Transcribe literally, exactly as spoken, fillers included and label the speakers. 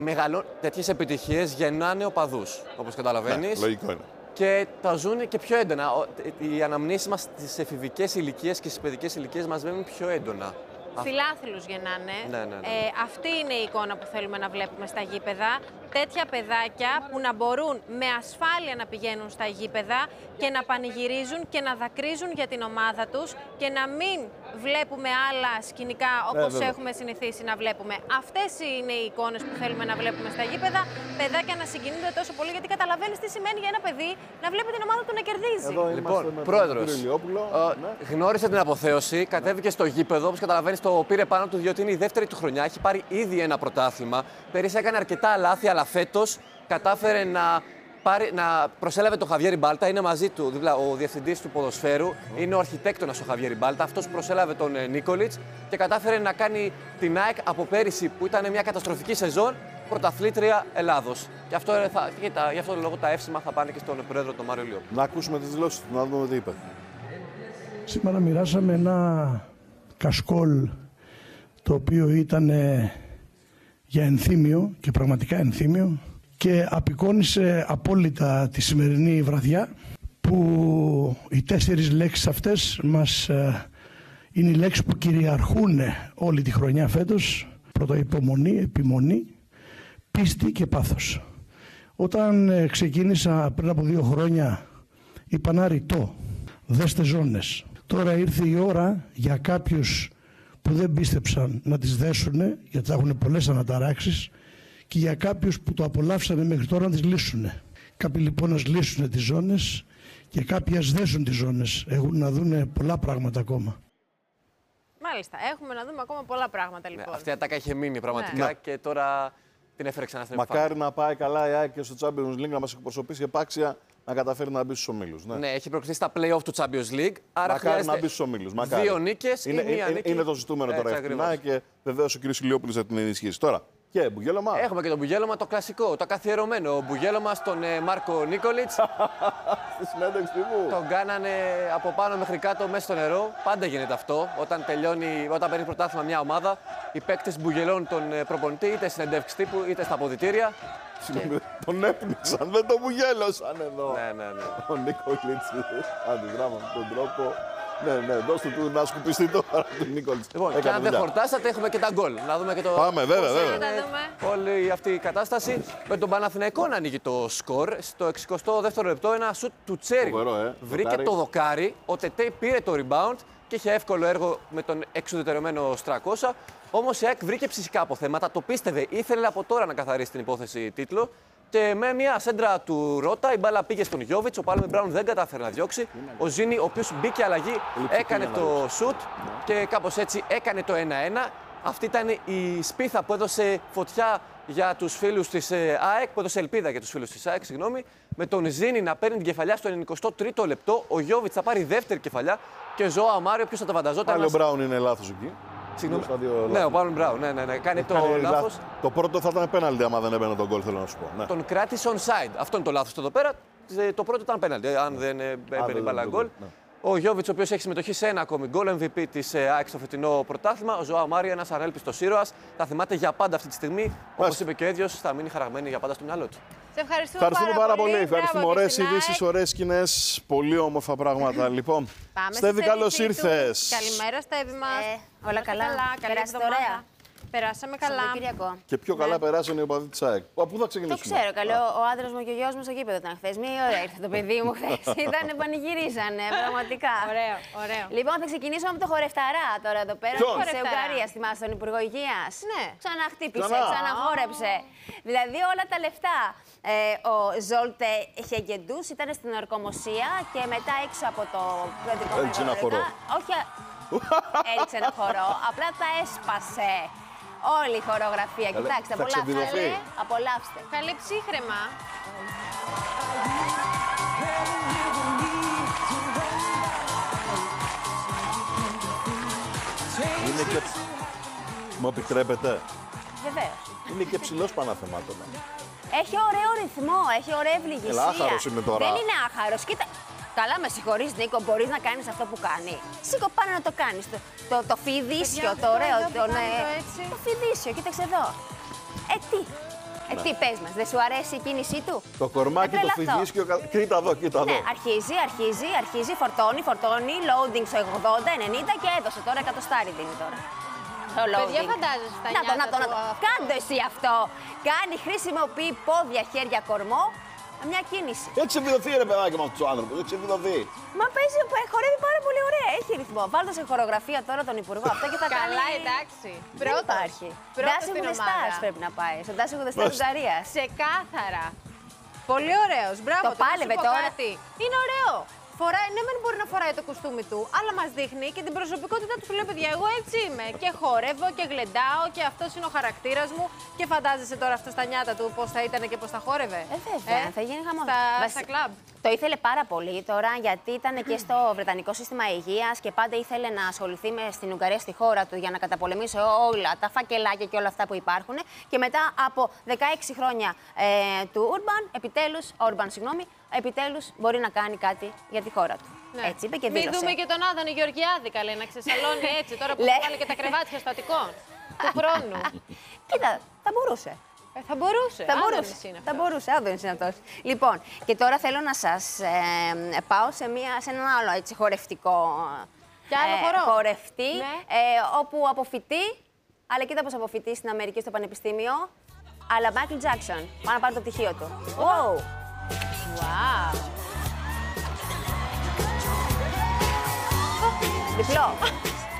Speaker 1: μεγαλώ... τέτοιες επιτυχίες γεννάνε οπαδούς, όπως καταλαβαίνεις.
Speaker 2: Ναι, λογικό είναι.
Speaker 1: Και τα ζουν και πιο έντονα. Οι αναμνήσεις μας στις εφηβικές ηλικίες και στις παιδικές ηλικίες μας μένουν πιο έντονα.
Speaker 3: Φιλάθλους γεννάνε.
Speaker 1: Ναι, ναι, ναι.
Speaker 3: Ε, αυτή είναι η εικόνα που θέλουμε να βλέπουμε στα γήπεδα. Τέτοια παιδάκια που να μπορούν με ασφάλεια να πηγαίνουν στα γήπεδα και να πανηγυρίζουν και να δακρύζουν για την ομάδα τους και να μην βλέπουμε άλλα σκηνικά όπως
Speaker 2: ε,
Speaker 3: έχουμε συνηθίσει να βλέπουμε. Αυτές είναι οι εικόνες που θέλουμε να βλέπουμε στα γήπεδα. Παιδάκια να συγκινούνται τόσο πολύ, γιατί καταλαβαίνεις τι σημαίνει για ένα παιδί να βλέπει την ομάδα του να κερδίζει.
Speaker 2: Εδώ
Speaker 1: λοιπόν, πρόεδρος,
Speaker 2: ναι.
Speaker 1: γνώρισε την αποθέωση, κατέβηκε στο γήπεδο, όπως καταλαβαίνεις το πήρε πάνω του, διότι είναι η δεύτερη του χρονιά, έχει πάρει ήδη ένα πρωτάθλημα. Πέρυσι έκανε αρκετά λάθη, αλλά φέτος κατάφερε να, πάρει, να προσέλαβε τον Χαβιέρι Μπάλτα. Είναι μαζί του, δηλαδή ο διευθυντής του ποδοσφαίρου, είναι ο αρχιτέκτονας ο Χαβιέρι Μπάλτα. Αυτός προσέλαβε τον Νίκολιτς και κατάφερε να κάνει την ΑΕΚ από πέρυσι, που ήταν μια καταστροφική σεζόν, πρωταθλήτρια Ελλάδος. Και αυτό, θα, γι' αυτό τον λόγο τα εύσημα θα πάνε και στον πρόεδρο τον Μάριο Λιόπουλο.
Speaker 2: Να ακούσουμε τις δηλώσεις του, να δούμε τι είπε.
Speaker 4: Σήμερα μοιράσαμε ένα κασκόλ το οποίο ήταν για ενθύμιο και πραγματικά ενθύμιο και απεικόνισε απόλυτα τη σημερινή βραδιά, που οι τέσσερις λέξεις αυτές μας είναι οι λέξεις που κυριαρχούν όλη τη χρονιά φέτος. Πρώτα υπομονή, επιμονή, πίστη και πάθος. Όταν ξεκίνησα πριν από δύο χρόνια είπα ένα ρητό, δέστε ζώνες. Τώρα ήρθε η ώρα για κάποιους που δεν πίστεψαν να τις δέσουνε, γιατί θα έχουν πολλές αναταράξεις, και για κάποιους που το απολαύσανε μέχρι τώρα να τις λύσουνε. Κάποιοι λοιπόν ας λύσουνε τις ζώνες και κάποιοι ας δέσουν τις ζώνες. Έχουν να δούνε πολλά πράγματα ακόμα.
Speaker 3: Μάλιστα, έχουμε να δούμε ακόμα πολλά πράγματα λοιπόν.
Speaker 1: Ναι, αυτή η ατάκα είχε μείνει πραγματικά
Speaker 3: ναι.
Speaker 1: και τώρα την έφερε ξανά στην επιφάνεια.
Speaker 2: Μακάρι να πάει καλά η ΑΕΚ και στο Champions League να μας εκπροσωπήσει επάξια, να καταφέρει να μπει στους ομίλους. Ναι,
Speaker 1: ναι, έχει προκριθεί στα play-off του Champions League. Άρα
Speaker 2: μακάρι να μπει στους ομίλους.
Speaker 1: Δύο νίκες
Speaker 2: είναι,
Speaker 1: ή μία
Speaker 2: είναι,
Speaker 1: νίκη.
Speaker 2: είναι το ζητούμενο τώρα ευθυνά και βεβαίως ο κ. Ηλιόπουλος θα την ενισχύσει. Τώρα, και μπουγέλωμα.
Speaker 1: Έχουμε και το μπουγέλωμα το κλασικό, το καθιερωμένο μπουγέλωμα στον ε, Μάρκο Νίκολιτς.
Speaker 2: Στη συνέντευξη μου.
Speaker 1: Τον κάνανε από πάνω μέχρι κάτω μέσα στο νερό. Πάντα γίνεται αυτό. Όταν, τελειώνει, όταν παίρνει πρωτάθλημα μια ομάδα, οι παίκτες μπουγελώνουν τον προπονητή είτε συνεντεύξεις τύπου είτε στα αποδυτήρια.
Speaker 2: Συγγνώμη, τον έπνιξαν, δεν τον μπουγέλωσαν εδώ.
Speaker 1: Ναι, ναι, ναι.
Speaker 2: Ο Νίκολιτς αντιδρά με αυτόν τον τρόπο. Ναι, ναι, δώστε του να σκουπιστεί τώρα του Νίκολιτς.
Speaker 1: Λοιπόν, και αν δεν χορτάσατε, έχουμε και τα γκολ. Να δούμε και το.
Speaker 2: Πάμε, βέβαια, βέβαια.
Speaker 1: Όλη αυτή η κατάσταση. Με τον Παναθηναϊκό να ανοίγει το σκορ. Στο εξηκοστό δεύτερο λεπτό, ένα σουτ του Τσέρι.
Speaker 2: Φοβερό, ε.
Speaker 1: Βρήκε
Speaker 2: δοκάρι.
Speaker 1: το δοκάρι. Ο Τετέι πήρε το rebound και είχε εύκολο έργο με τον εξουδετερωμένο Στρακώσα. Όμως η ΑΕΚ βρήκε ψυχικά αποθέματα. Το πίστευε. Ήθελε από τώρα να καθαρίσει την υπόθεση τίτλο. Και με μια σέντρα του Ρώτα, η μπάλα πήγε στον Γιώβιτς, ο Πάλμε Μπράουν δεν κατάφερε να διώξει. Ο Ζήνη, ο οποίος μπήκε αλλαγή, έκανε το σουτ και κάπως έτσι έκανε το ένα ένα. Αυτή ήταν η σπίθα που έδωσε φωτιά για τους φίλους της ΑΕΚ, που έδωσε ελπίδα για τους φίλους της ΑΕΚ, συγγνώμη. Με τον Ζήνη να παίρνει την κεφαλιά στο ενενηκοστό τρίτο λεπτό, ο Γιώβιτς θα πάρει δεύτερη κεφαλιά και ο Ζωά Μάριο, ποιος θα τα φανταζόταν.
Speaker 2: Πάλι ο Μπράουν είναι λάθος εκεί.
Speaker 1: Συγγνώμη. Ναι, ο Πάλμε Μπράουν, ναι, ναι, ναι. Κάνει το λάθος.
Speaker 2: Το πρώτο θα ήταν πέναλτι άμα δεν έμπαινε τον γκολ, θέλω να σου πω. Ναι.
Speaker 1: Τον κράτησε onside. Αυτό είναι το λάθος εδώ πέρα. Το πρώτο ήταν πέναλτι, αν δεν έμπαινε η μπάλα γκολ. Ναι. Ο Γιώβιτς, ο οποίος έχει συμμετοχή σε ένα ακόμη γκολ, εμ βι πι της ΑΕΚ στο φετινό πρωτάθλημα. Ο Ζωά Μάριο, ένας ανέλπιστος ήρωας. Θα θυμάται για πάντα αυτή τη στιγμή. Όπως είπε και ο ίδιος, θα μείνει χαραγμένη για πάντα στο μυαλό του.
Speaker 3: Σε ευχαριστούμε,
Speaker 2: ευχαριστούμε πάρα πολύ. πολύ. Ευχαριστούμε. Ωραίες
Speaker 3: ειδήσεις,
Speaker 2: ειδήσεις, ωραίες σκηνές. Πολύ όμορφα πράγματα. Λοιπόν, Στέβη, καλώς ήρθες.
Speaker 3: Καλημέρα, Στέβη μας.
Speaker 5: Ε, όλα καλά.
Speaker 3: Καλή εβδομάδα. Περάσαμε καλά.
Speaker 2: Και πιο καλά ναι. περάσανε οι οπαδοί της ΑΕΚ. Πού θα ξεκινήσουμε?
Speaker 5: Το ξέρω. Καλό. Ο άντρας μου και ο γιος μου στο γήπεδο ήταν χθες. Μία ώρα ήρθε το παιδί μου χθες. Ήταν πανηγυρίζανε, πραγματικά.
Speaker 3: Ωραίο, ωραίο.
Speaker 5: Λοιπόν, θα ξεκινήσουμε από το χορευταρά τώρα εδώ πέρα.
Speaker 2: Ποιον?
Speaker 5: Σε Ουγγαρία, θυμάσαι τον Υπουργό Υγείας.
Speaker 3: Ναι.
Speaker 5: Ξαναχτύπησε,
Speaker 2: Ξανά.
Speaker 5: ξαναχόρεψε. Δηλαδή όλα τα λεφτά. Ε, ο Ζόλτε Χεγκεντούς ήταν στην ορκομοσία και μετά έξω από το κρατικό
Speaker 2: μέγαρο.
Speaker 5: Όχι, έριξε ένα χορό. Απλά τα έσπασε. Όλη η χορογραφία. Καλέ, κοιτάξτε, απολαύστε. Απολαύστε.
Speaker 3: Καλή ψύχρεμα.
Speaker 2: Είναι και... Μου επιτρέπετε?
Speaker 5: Βεβαίως.
Speaker 2: Είναι και ψηλός παναθεμάτων.
Speaker 5: Έχει ωραίο ρυθμό, έχει ωραία ευληγησία.
Speaker 2: Ελά, άχαρος είναι τώρα.
Speaker 5: Δεν είναι άχαρος. Κοίτα, καλά με συγχωρείς Νίκο, μπορείς να κάνεις αυτό που κάνει. Σήκω πάνω να το κάνεις. Το, το, το φιδίσιο, το ωραίο, το, ναι, το φιδίσιο, κοίταξε εδώ. Ε, τι, Ε, τι πες μας, δεν σου αρέσει η κίνησή του?
Speaker 2: Το κορμάκι,
Speaker 5: Ε,
Speaker 2: το
Speaker 5: τρελαθώ.
Speaker 2: φυγίσκιο. κα- Κοίτα εδώ, κοίτα εδώ.
Speaker 5: Ναι, αρχίζει, αρχίζει, αρχίζει, φορτώνει, φορτώνει, loading στο ογδόντα, ενενήντα και έδωσε τώρα εκατοστάρι δίνει τώρα. Το loading.
Speaker 3: Παιδιά, φαντάζεσαι τα
Speaker 5: Να το, να
Speaker 3: νιάτα
Speaker 5: το, να
Speaker 3: του
Speaker 5: το.
Speaker 3: αυτό.
Speaker 5: Κάντε εσύ αυτό. Κάνει, χρησιμοποιεί πόδια, χέρια, κορμό. Μια κίνηση.
Speaker 2: Έχει ξεβιδωθεί ρε παιδάκι με αυτού του άνθρωπου. Έχει ξεβιδωθεί.
Speaker 5: Μα παίζει, ε, χορεύει πάρα πολύ ωραία. Έχει ρυθμό. Βάλτε σε χορογραφία τώρα τον Υπουργό αυτό και θα κάνει.
Speaker 3: Καλά, εντάξει.
Speaker 5: Δεν
Speaker 3: Πρώτος.
Speaker 5: υπάρχει.
Speaker 3: Πρώτος
Speaker 5: Dancing
Speaker 3: στην
Speaker 5: with the
Speaker 3: ομάδα.
Speaker 5: Stars πρέπει να πάει. Στο Dancing with the Stars της Ουγγαρίας.
Speaker 3: Ξεκάθαρα. Πολύ ωραίος. Μπράβο.
Speaker 5: Το
Speaker 3: του, να σου
Speaker 5: πάλευε
Speaker 3: πω
Speaker 5: τώρα.
Speaker 3: κάτι. Είναι ωραίο. Φοράει, ναι, δεν μπορεί να φοράει το κουστούμι του, αλλά μας δείχνει και την προσωπικότητά του. Του λέει, παιδιά, εγώ έτσι είμαι. Και χορεύω και γλεντάω και αυτός είναι ο χαρακτήρας μου. Και φαντάζεσαι τώρα αυτό στα νιάτα του πώς θα ήταν και πώς θα χόρευε.
Speaker 5: Ε, βέβαια, θα γίνει χαμός.
Speaker 3: Στα,
Speaker 5: Βασι-
Speaker 3: στα κλαμπ.
Speaker 5: Το ήθελε πάρα πολύ τώρα γιατί ήταν και στο Βρετανικό Σύστημα Υγείας και πάντα ήθελε να ασχοληθεί με στην Ουγγαρία, στη χώρα του, για να καταπολεμήσει όλα τα φακελάκια και όλα αυτά που υπάρχουν. Και μετά από δεκαέξι χρόνια ε, του Urban, επιτέλους, Orban, συγγνώμη, επιτέλους μπορεί να κάνει κάτι για τη χώρα του.
Speaker 3: Ναι.
Speaker 5: Έτσι είπε και
Speaker 3: Μην
Speaker 5: δήλωσε.
Speaker 3: δούμε και τον Άδωνη Γεωργιάδη, καλέ, να ξεσαλώνει έτσι τώρα που
Speaker 5: Λέ.
Speaker 3: θα βάλει και τα κρεβάτια στο Αττικό του χρόνου.
Speaker 5: Κοίτα, θα μπορούσε.
Speaker 3: Ε, θα μπορούσε.
Speaker 5: Θα
Speaker 3: Άδωνης
Speaker 5: μπορούσε.
Speaker 3: είναι
Speaker 5: Θα
Speaker 3: αυτός.
Speaker 5: μπορούσε, άδωνης είναι αυτός. Λοιπόν, και τώρα θέλω να σας ε, πάω σε, μια, σε έναν άλλο έτσι, χορευτικό
Speaker 3: Κι άλλο χορό.
Speaker 5: χορευτή,
Speaker 3: Ναι.
Speaker 5: ε, όπου αποφυτεί, αλλά κοίτα πώς αποφυτεί στην Αμερική στο Πανεπιστήμιο, αλλά Michael Jackson. Πάει να πάρει το πτυχίο του. Wow.
Speaker 3: Wow.
Speaker 5: Διπλό.